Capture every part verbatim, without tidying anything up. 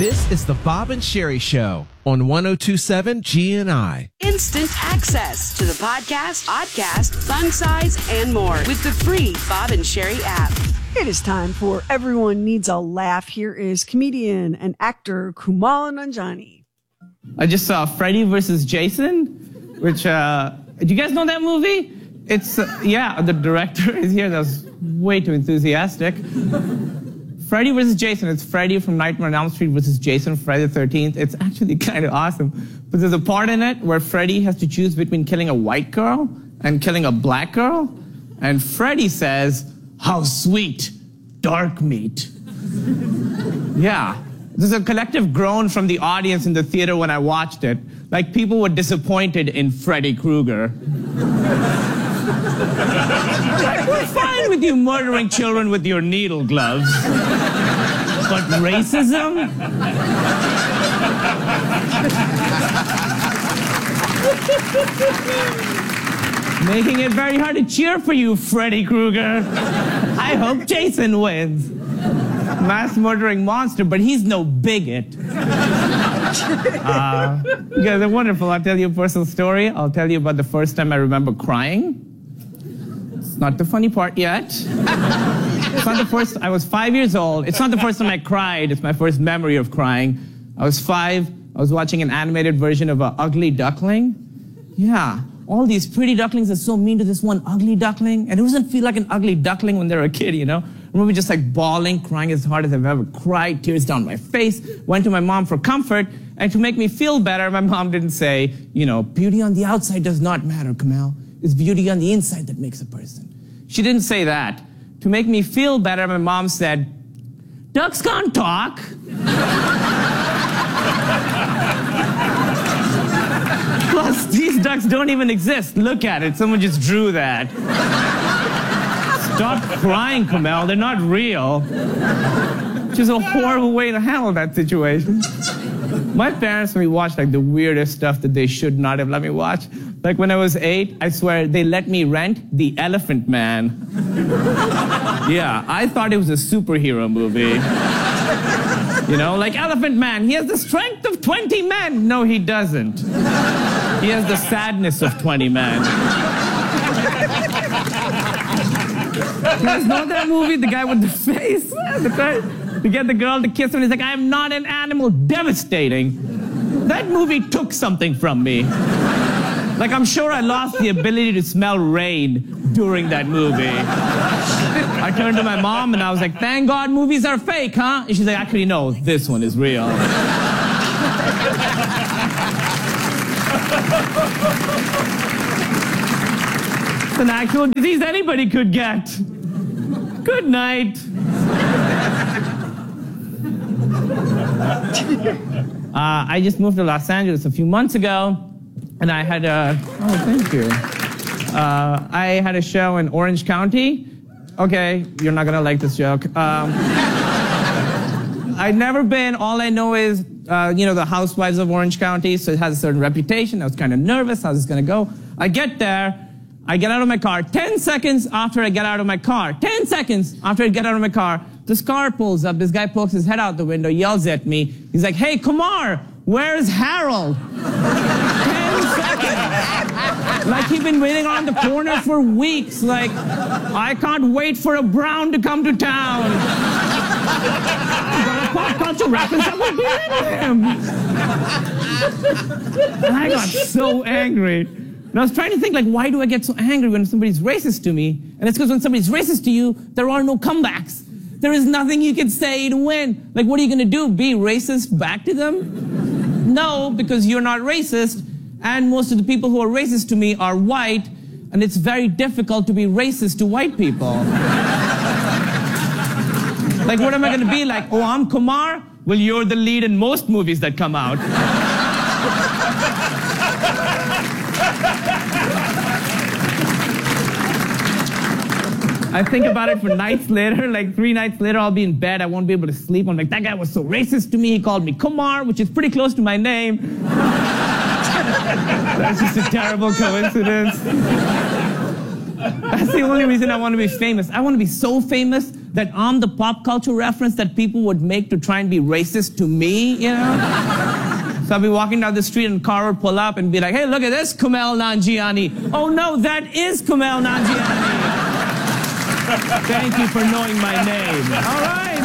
This is the Bob and Sherry Show on one oh two point seven G N I. Instant access to the podcast, podcast, fun size, and more with the free Bob and Sherry app. It is time for Everyone Needs a Laugh. Here is comedian and actor Kumail Nanjiani. I just saw Freddy versus Jason, which, uh, do you guys know that movie? It's, uh, yeah, the director is here. That was way too enthusiastic. Freddy versus Jason. It's Freddy from Nightmare on Elm Street versus Jason from Friday the thirteenth. It's actually kind of awesome. But there's a part in it where Freddy has to choose between killing a white girl and killing a black girl. And Freddy says, "How sweet, dark meat." Yeah. There's a collective groan from the audience in the theater when I watched it. Like people were disappointed in Freddy Krueger. Like, we're fine with you murdering children with your needle gloves. But racism? Making it very hard to cheer for you, Freddy Krueger. I hope Jason wins. Mass murdering monster, but he's no bigot. Uh, you guys are wonderful. I'll tell you a personal story. I'll tell you about the first time I remember crying. It's not the funny part yet. It's not the first, I was five years old. It's not the first time I cried. It's my first memory of crying. I was five. I was watching an animated version of an Ugly Duckling. Yeah. All these pretty ducklings are so mean to this one ugly duckling. And it doesn't feel like an ugly duckling when they're a kid, you know? I remember just like bawling, crying as hard as I've ever cried, tears down my face. Went to my mom for comfort. And to make me feel better, my mom didn't say, you know, beauty on the outside does not matter, Kumail. It's beauty on the inside that makes a person. She didn't say that. To make me feel better, my mom said, "Ducks can't talk." Plus, these ducks don't even exist. Look at it. Someone just drew that. Stop crying, Kumail. They're not real. Which is a horrible way to handle that situation. My parents, when we watched like the weirdest stuff that they should not have let me watch. Like when I was eight, I swear, they let me rent The Elephant Man. Yeah, I thought it was a superhero movie. You know, like Elephant Man, he has the strength of twenty men. No, he doesn't. He has the sadness of twenty men. You guys know that movie? The guy with the face? The guy, to get the girl to kiss him, and he's like, "I am not an animal." Devastating. That movie took something from me. Like, I'm sure I lost the ability to smell rain during that movie. I turned to my mom and I was like, "Thank God movies are fake, huh?" And she's like, "Actually, no, this one is real." It's an actual disease anybody could get. Good night. Uh, I just moved to Los Angeles a few months ago, and I had a, oh, thank you. Uh, I had a show in Orange County. Okay, you're not gonna like this joke. Um, I'd never been, all I know is, uh, you know, the Housewives of Orange County, so it has a certain reputation. I was kind of nervous, how's this gonna go? I get there, I get out of my car, ten seconds after I get out of my car, ten seconds after I get out of my car, this car pulls up, this guy pokes his head out the window, yells at me, he's like, "Hey, Kumar, where's Harold?" ten seconds. Like he'd been waiting on the corner for weeks, like, "I can't wait for a brown to come to town." But a pop culture reference that would be into him. And I got so angry. And I was trying to think, like, why do I get so angry when somebody's racist to me? And it's because when somebody's racist to you, there are no comebacks. There is nothing you can say to win. Like, what are you going to do? Be racist back to them? No, because you're not racist. And most of the people who are racist to me are white. And it's very difficult to be racist to white people. Like, what am I going to be like? "Oh, I'm Kumar?" Well, you're the lead in most movies that come out. I think about it for nights later, like three nights later, I'll be in bed, I won't be able to sleep. I'm like, that guy was so racist to me, he called me Kumar, which is pretty close to my name. That's just a terrible coincidence. That's the only reason I want to be famous. I want to be so famous that I'm the pop culture reference that people would make to try and be racist to me, you know? So I'll be walking down the street and a car would pull up and be like, hey, look at this, Kumail Nanjiani. Oh no, that is Kumail Nanjiani. Thank you for knowing my name. All right.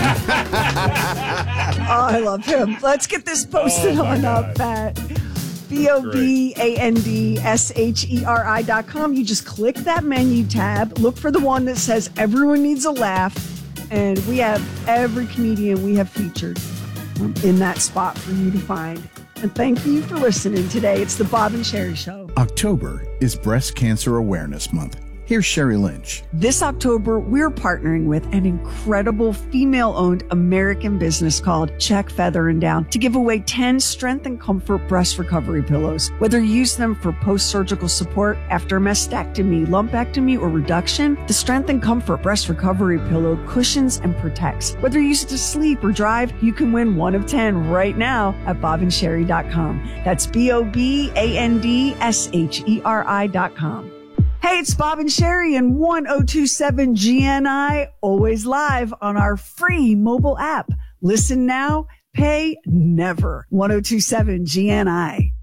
Oh, I love him. Let's get this posted oh on up at B O B A N D S H E R I dot com. You just click that menu tab, look for the one that says everyone needs a laugh, and we have every comedian we have featured in that spot for you to find. And thank you for listening today. It's the Bob and Sherry Show. October is Breast Cancer Awareness Month. Here's Sherry Lynch. This October, we're partnering with an incredible female-owned American business called Check Feather and Down to give away ten Strength and Comfort breast recovery pillows. Whether you use them for post-surgical support after mastectomy, lumpectomy, or reduction, the Strength and Comfort breast recovery pillow cushions and protects. Whether you use it to sleep or drive, you can win one of ten right now at bob and sherry dot com. That's B O B A N D S H E R I dot com. Hey, it's Bob and Sherry and one oh two seven G N I, always live on our free mobile app. Listen now, pay never. one oh two seven G N I.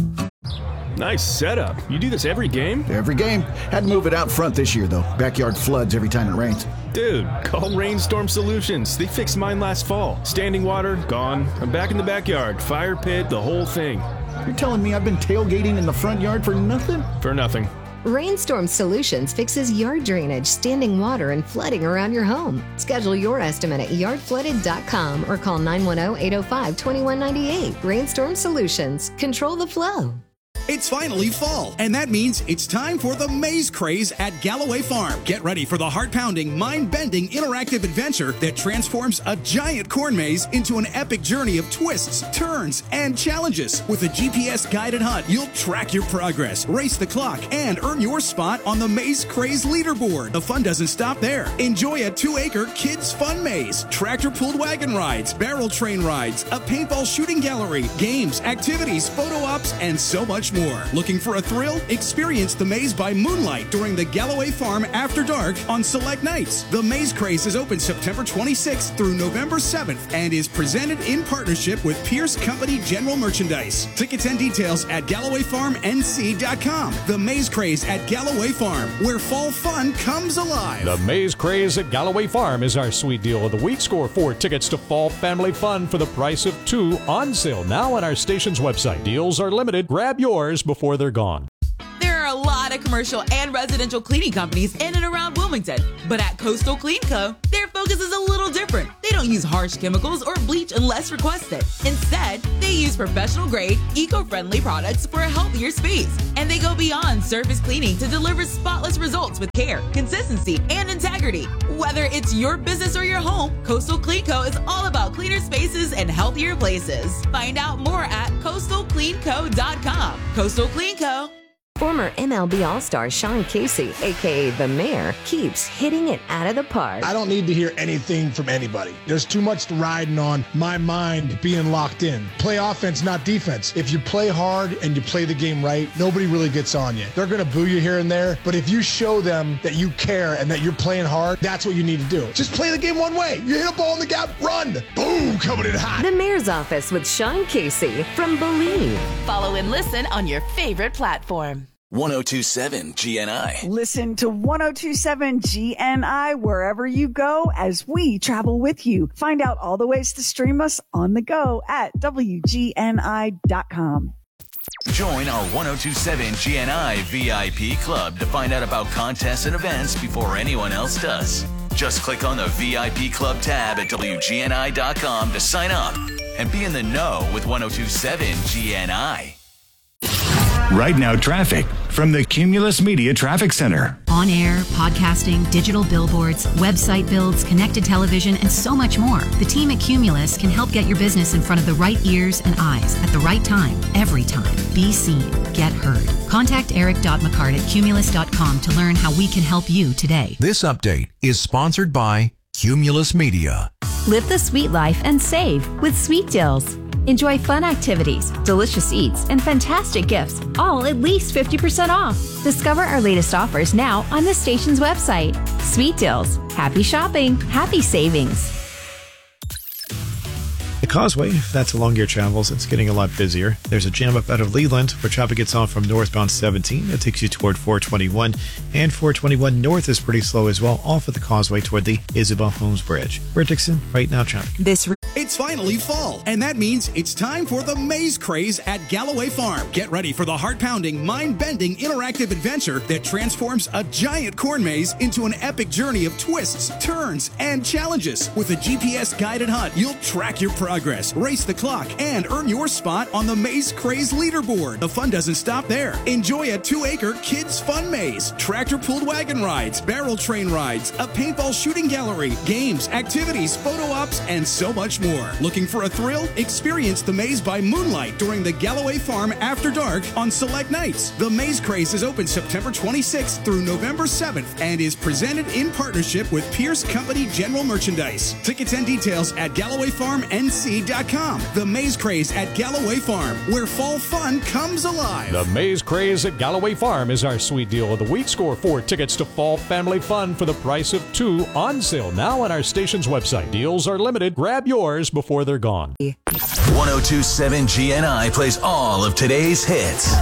Nice setup. You do this every game? Every game. Had to move it out front this year, though. Backyard floods every time it rains. Dude, call Rainstorm Solutions. They fixed mine last fall. Standing water, gone. I'm back in the backyard. Fire pit, the whole thing. You're telling me I've been tailgating in the front yard for nothing? For nothing. Rainstorm Solutions fixes yard drainage, standing water, and flooding around your home. Schedule your estimate at yard flooded dot com or call nine one zero, eight zero five, two one nine eight. Rainstorm Solutions. Control the flow. It's finally fall, and that means it's time for the Maze Craze at Galloway Farm. Get ready for the heart-pounding, mind-bending, interactive adventure that transforms a giant corn maze into an epic journey of twists, turns, and challenges. With a G P S-guided hunt, you'll track your progress, race the clock, and earn your spot on the Maze Craze leaderboard. The fun doesn't stop there. Enjoy a two-acre kids' fun maze, tractor-pulled wagon rides, barrel train rides, a paintball shooting gallery, games, activities, photo ops, and so much more. Looking for a thrill? Experience the maze by moonlight during the Galloway Farm After Dark on select nights. The Maze Craze is open September twenty-sixth through November seventh and is presented in partnership with Pierce Company General Merchandise. Tickets and details at galloway farm n c dot com. The Maze Craze at Galloway Farm, where fall fun comes alive. The Maze Craze at Galloway Farm is our sweet deal of the week. Score four tickets to fall family fun for the price of two, on sale now on our station's website. Deals are limited. Grab yours before they're gone. There are a lot of commercial and residential cleaning companies in and around Wilmington, but at Coastal Clean Co., their focus is a little different. They don't use harsh chemicals or bleach unless requested. Instead, they use professional-grade, eco-friendly products for a healthier space, and they go beyond surface cleaning to deliver spotless results with care, consistency, and integrity. Whether it's your business or your home, Coastal Clean Co. is all about cleaner spaces and healthier places. Find out more at coastal clean co dot com. Coastal Clean Co. Former M L B All-Star Sean Casey, a k a. The Mayor, keeps hitting it out of the park. I don't need to hear anything from anybody. There's too much riding on my mind being locked in. Play offense, not defense. If you play hard and you play the game right, nobody really gets on you. They're going to boo you here and there, but if you show them that you care and that you're playing hard, that's what you need to do. Just play the game one way. You hit a ball in the gap, run. Boom, coming in hot. The Mayor's Office with Sean Casey from Believe. Follow and listen on your favorite platform. one oh two seven G N I. Listen to one oh two seven G N I wherever you go as we travel with you. Find out all the ways to stream us on the go at W G N I dot com. Join our one oh two seven G N I V I P club to find out about contests and events before anyone else does. Just click on the V I P Club tab at W G N I dot com to sign up and be in the know with one oh two seven G N I. Right now, traffic from the Cumulus Media Traffic Center. On air, podcasting, digital billboards, website builds, connected television, and so much more. The team at Cumulus can help get your business in front of the right ears and eyes at the right time, every time. Be seen, get heard. Contact eric dot mccart at cumulus dot com to learn how we can help you today. This update is sponsored by Cumulus Media. Live the sweet life and save with Sweet Deals. Enjoy fun activities, delicious eats, and fantastic gifts, all at least fifty percent off. Discover our latest offers now on the station's website. Sweet deals. Happy shopping. Happy savings. The Causeway, if that's along your travels, it's getting a lot busier. There's a jam up out of Leland where traffic gets on from northbound seventeen. It takes you toward four twenty-one, and four twenty-one north is pretty slow as well, off of the Causeway toward the Isabel Holmes Bridge. We're Dixon, right now traffic. This It's finally fall, and that means it's time for the maze craze at Galloway Farm. Get ready for the heart-pounding, mind-bending, interactive adventure that transforms a giant corn maze into an epic journey of twists, turns, and challenges. With a G P S-guided hunt, you'll track your progress, race the clock, and earn your spot on the Maze Craze leaderboard. The fun doesn't stop there. Enjoy a two-acre kids' fun maze, tractor-pulled wagon rides, barrel train rides, a paintball shooting gallery, games, activities, photo ops, and so much more. Looking for a thrill? Experience the maze by moonlight during the Galloway Farm After Dark on select nights. The Maze Craze is open September twenty-sixth through November seventh and is presented in partnership with Pierce Company General Merchandise. Tickets and details at Galloway Farm N C dot com. The Maze Craze at Galloway Farm, where fall fun comes alive. The Maze Craze at Galloway Farm is our sweet deal of the week. Score four tickets to Fall Family Fun for the price of two, on sale now on our station's website. Deals are limited. Grab yours before they're gone. one oh two point seven G N I plays all of today's hits.